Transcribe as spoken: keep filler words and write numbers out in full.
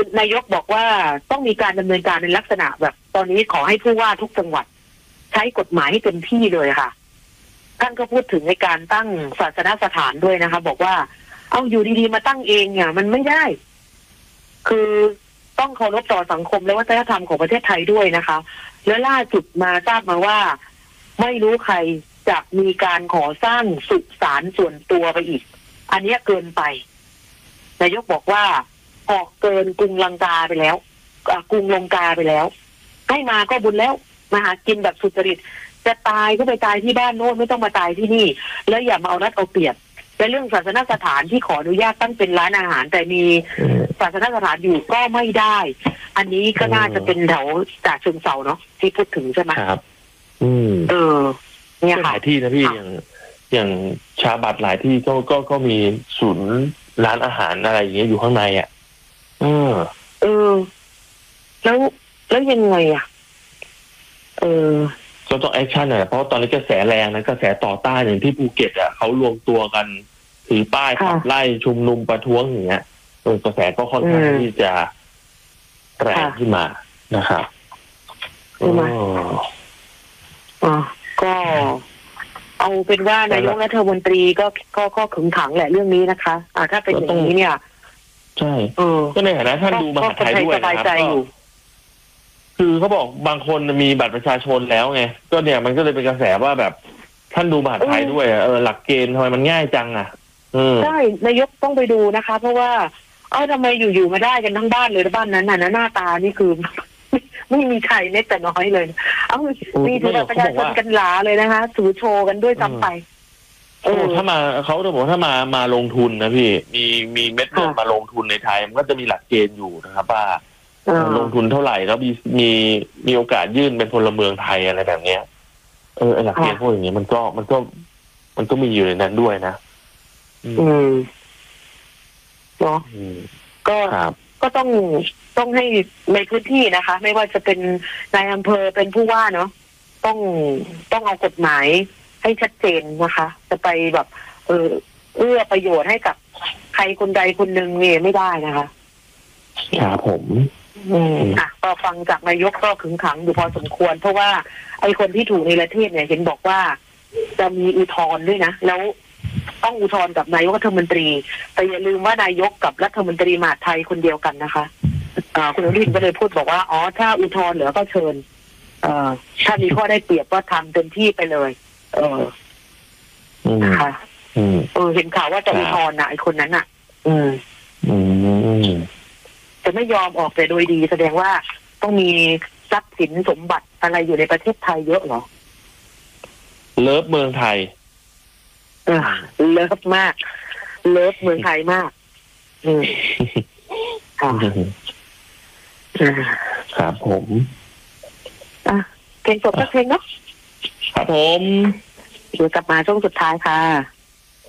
นายกบอกว่าต้องมีการดำเนินการในลักษณะแบบตอนนี้ขอให้ผู้ว่าทุกจังหวัดใช้กฎหมายให้เต็มที่เลยค่ะท่านก็พูดถึงในการตั้งศาสนสถานด้วยนะคะบอกว่าเอาอยู่ดีๆมาตั้งเองเนี่ยมันไม่ได้คือต้องเคารพต่อสังคมและวัฒนธรรมของประเทศไทยด้วยนะคะและล่าสุดมาทราบมาว่าไม่รู้ใครจะมีการขอสร้างสุสานส่วนตัวไปอีกอันนี้เกินไปนายกบอกว่าออกเกินกรุงลังกาไปแล้วกรุงลงกาไปแล้วให้มาก็บุญแล้วมาหากินแบบสุจริตจะตายก็ไปตายที่บ้านโน้นไม่ต้องมาตายที่นี่แล้วอย่ามาเอารัดเอาเปรียบและเรื่องศาสนสถานที่ขออนุญาตตั้งเป็นร้านอาหารแต่มีศาสนสถานอยู่ก็ไม่ได้อันนี้ก็น่าจะเป็นแถวจากเชิงเทราเนาะที่พูดถึงใช่ไหมครับอืมเออเนี่ยค่ะหลายที่นะพี่อย่างอย่างชาบัตหลายที่ก็ก็ก็มีศูนย์ร้านอาหารอะไรอย่างเงี้ยอยู่ข้างในอ่ะเออเออแล้วแล้วยังไงอ่ะเออก็ต้องแอคชั่นหน่อยเพราะตอนนี้กระแสแรงนะกระแสต่อต้านอย่างที่ภูเก็ตอ่ะเขารวมตัวกันถือป้ายขับไล่ชุมนุมประท้วงอย่างเงี้ยเออกระแสก็ค่อนข้างที่จะแรงขึ้นมานะครับอ๋อก็เอาเป็นว่านายกรัฐมนตรีก็ก็ก็ขึงขังแหละเรื่องนี้นะคะอ่าถ้าเป็นอย่างนี้เนี่ยใช่ก็ในฐานะท่านดูมหาไทยด้วยนะครับคือเขาบอกบางคนมีบัตรประชาชนแล้วไงก็เนี่ยมันก็เลยเป็นกระแสว่าแบบท่านดูมหาไทยด้วยเออหลักเกณฑ์ทำไมมันง่ายจังอ่ะใช่นายกต้องไปดูนะคะเพราะว่าเอ้าทำไมอยู่ๆมาได้กันทั้งบ้านเลยบ้านนั้นน่ะหน้าตานี่คือไม่มีใครเล็กแต่น้อยเลยเอ้ามีถึงประชาชนกันหลาเลยนะคะถือโชว์กันด้วยซ้ำไปเออถ้ามาเขาจะบอกถ้ามามาลงทุนนะพี่มีมีเม็ดเงินมาลงทุนในไทยมันก็จะมีหลักเกณฑ์อยู่นะครับว่าลงทุนเท่าไหร่แล้วมีมีมีโอกาสยื่นเป็นพลเมืองไทยอะไรแบบเนี้ยเออหลักเกณฑ์พวกอย่างนี้มันก็มันก็มันก็มีอยู่ในนั้นด้วยนะอืมเนาะก็ก็ต้องต้องให้ในพื้นที่นะคะไม่ว่าจะเป็นนายอำเภอเป็นผู้ว่าเนาะต้องต้องเอากฎหมายให้ชัดเจนนะคะจะไปแบบเออเอื้อประโยชน์ให้กับใครคนใดคนหนึ่งเนี่ยไม่ได้นะคะครับผมอืมอ่ะก็ฟังจากนายกก็ขึงขังอยู่พอสมควรเพราะว่าไอ้คนที่ถูกในประเทศเนี่ยเห็นบอกว่าจะมีอุทธรณ์ด้วยนะแล้วต้องอุทธรณ์กับนายกรัฐมนตรีแต่อย่าลืมว่านายกกับรัฐมนตรีมหาดไทยคนเดียวกันนะคะอ่าคุณอนุทินก็เลยพูดบอกว่าอ๋อถ้าอุทธรณ์เหลือก็เชิญเอ่อถ้ามีข้อได้เปรียบก็ทำเต็มที่ไปเลยเออนะคะเออเห็นข่าวว่าจะอุทธรณ์นะไอ้คนนั้นอ่ะ อืมอืมจะไม่ยอมออกแต่โดยดีแสดงว่าต้องมีทรัพย์สินสมบัติอะไรอยู่ในประเทศไทยเยอะเหรอเลิฟเมืองไทยเออเลิฟมากเลิฟเมืองไทยมากอืมค่ะครับผมอ่ะเพลงจบก็เพลงเนาะครับผมเดี๋ยวกลับมาช่วงสุดท้ายค่ะ